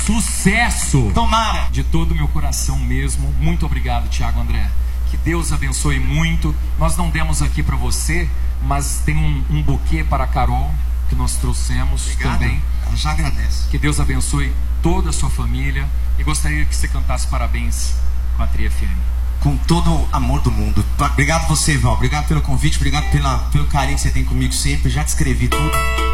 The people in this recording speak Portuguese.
sucesso. Tomara. De todo o meu coração mesmo. Muito obrigado, Thiago André. Que Deus abençoe muito. Nós não demos aqui para você, mas tem um buquê para a Carol que nós trouxemos. Obrigado. Também. Ela já agradece. Que Deus abençoe toda a sua família. E gostaria que você cantasse parabéns com a Tri FM. Com todo o amor do mundo. Obrigado você, Val. Obrigado pelo convite. Obrigado pelo carinho que você tem comigo sempre. Já te escrevi tudo.